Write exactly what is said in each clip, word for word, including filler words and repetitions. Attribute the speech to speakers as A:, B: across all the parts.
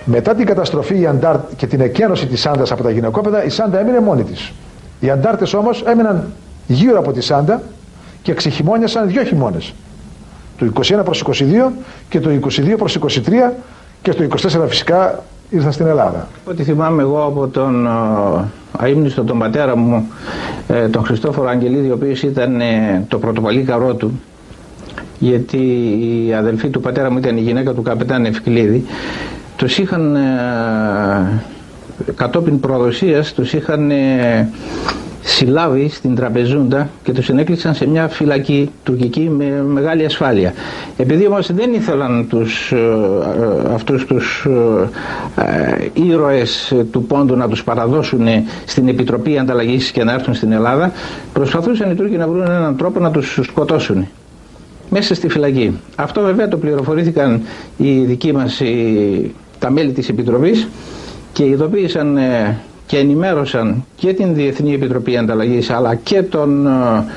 A: Μετά την καταστροφή η Αντάρ και την εκένωση της Σάντας από τα γυναικόπαιδα, η Σάντα έμεινε μόνη της. Οι Αντάρτες όμως έμειναν γύρω από τη Σάντα και ξεχειμώνιασαν δύο χειμώνες. Το είκοσι ένα προς είκοσι δύο και το είκοσι δύο προς είκοσι τρία, και στο είκοσι τέσσερα φυσικά ήρθαν στην Ελλάδα.
B: Ό,τι θυμάμαι εγώ από τον αείμνηστο τον πατέρα μου, τον Χριστόφορο Αγγελίδη, ο οποίος ήταν το πρωτοπαλίκαρό του, γιατί η αδελφή του πατέρα μου ήταν η γυναίκα του καπετάν Ευκλήδη, τους είχαν κατόπιν προδοσίας, τους είχαν συλλάβει στην Τραπεζούντα και τους ενέκλεισαν σε μια φυλακή τουρκική με μεγάλη ασφάλεια. Επειδή όμως δεν ήθελαν τους, αυτούς τους ε, ήρωες του πόντου να τους παραδώσουν στην Επιτροπή Ανταλλαγής και να έρθουν στην Ελλάδα, προσπαθούσαν οι Τούρκοι να βρουν έναν τρόπο να τους σκοτώσουν μέσα στη φυλακή. Αυτό βέβαια το πληροφορήθηκαν οι δικοί μας, οι, τα μέλη της Επιτροπής, και ειδοποίησαν ε, και ενημέρωσαν και την Διεθνή Επιτροπή Ανταλλαγής, αλλά και τον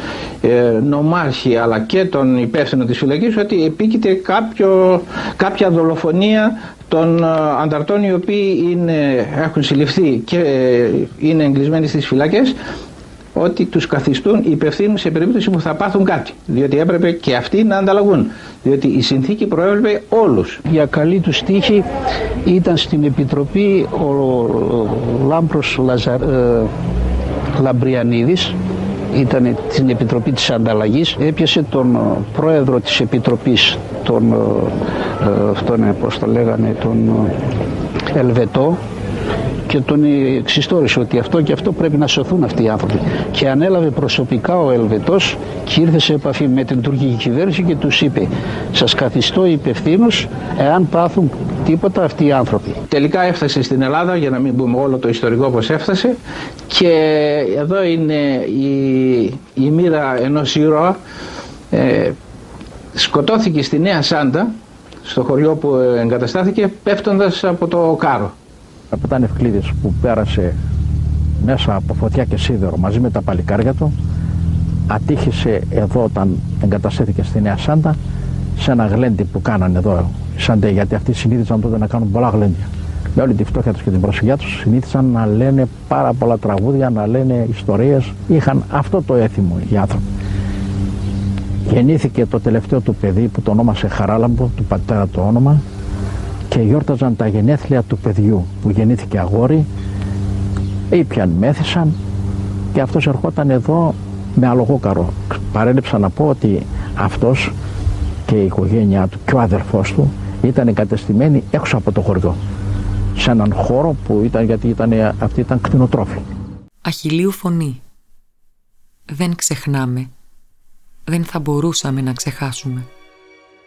B: ε, νομάρχη, αλλά και τον υπεύθυνο της φυλακής, ότι επίκειται κάποιο, κάποια δολοφονία των ανταρτών, οι οποίοι είναι, έχουν συλληφθεί και είναι εγκλεισμένοι στις φυλακές, ότι τους καθιστούν υπευθύνους σε περίπτωση που θα πάθουν κάτι, διότι έπρεπε και αυτοί να ανταλλαγούν, διότι η συνθήκη προέβλεπε όλους.
C: Για καλή του τύχη ήταν στην Επιτροπή ο Λάμπρος Λαζαρ, ε, Λαμπριανίδης, ήταν στην Επιτροπή της Ανταλλαγής, έπιασε τον πρόεδρο της Επιτροπής, τον, ε, αυτόν, πώς το λέγανε, τον Ελβετό, και τον εξιστόρισε ότι αυτό και αυτό πρέπει να σωθούν αυτοί οι άνθρωποι. Και ανέλαβε προσωπικά ο Ελβετός και ήρθε σε επαφή με την τουρκική κυβέρνηση και τους είπε: σας καθιστώ υπευθύνους εάν πάθουν τίποτα αυτοί οι άνθρωποι.
B: Τελικά έφτασε στην Ελλάδα, για να μην πούμε όλο το ιστορικό πώς έφτασε, και εδώ είναι η, η μοίρα ενός ήρωα. Ε, σκοτώθηκε στη Νέα Σάντα, στο χωριό που εγκαταστάθηκε, πέφτοντας από το Κάρο.
D: Ο καπετάν Ευκλήδης, που πέρασε μέσα από φωτιά και σίδερο μαζί με τα παλικάρια του, ατύχησε εδώ όταν εγκαταστέθηκε στη Νέα Σάντα, σε ένα γλέντι που κάνανε εδώ οι Σαντέοι, γιατί αυτοί συνήθισαν τότε να κάνουν πολλά γλέντια. Με όλη τη φτώχεια τους και την προσφυγιά τους, συνήθισαν να λένε πάρα πολλά τραγούδια, να λένε ιστορίες. Είχαν αυτό το έθιμο οι άνθρωποι. Γεννήθηκε το τελευταίο του παιδί, που το ονόμασε Χαράλαμπο, του πατέρα το όνομα, και γιόρταζαν τα γενέθλια του παιδιού που γεννήθηκε αγόρι. Ήπιαν, μέθησαν, και αυτός ερχόταν εδώ με αλογόκαρο. Παρέλειψα να πω ότι αυτός και η οικογένειά του και ο αδερφός του ήταν εγκατεστημένοι έξω από το χωριό, σε έναν χώρο που ήταν, γιατί ήταν, αυτοί ήταν κτηνοτρόφοι.
E: Αχιλλείου φωνή. Δεν ξεχνάμε. Δεν θα μπορούσαμε να ξεχάσουμε.